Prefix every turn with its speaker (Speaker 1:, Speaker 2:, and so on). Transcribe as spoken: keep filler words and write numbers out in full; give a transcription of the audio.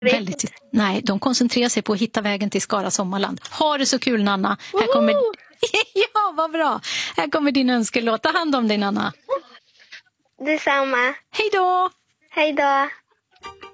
Speaker 1: Väldigt, nej, de koncentrerar sig på att hitta vägen till Skara Sommarland. Ha det så kul, Nanna. Här kommer... Ja, vad bra. Här kommer din önskelåt. Ta hand om dig, Nanna.
Speaker 2: Detsamma.
Speaker 1: Hej då!
Speaker 2: Hej då!